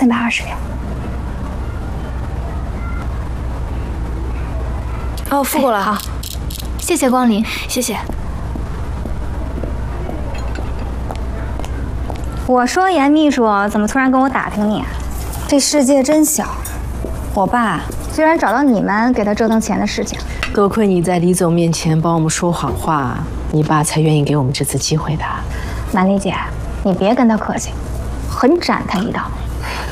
320元。 哦，付过了。 好，谢谢光临， 谢谢。 我说严秘书怎么突然跟我打听你？这世界真小，我爸居然找到你们给他折腾钱的事情。 多亏你在李总面前帮我们说谎话，你爸才愿意给我们这次机会的。 南丽姐，你别跟他客气，很斩他一刀。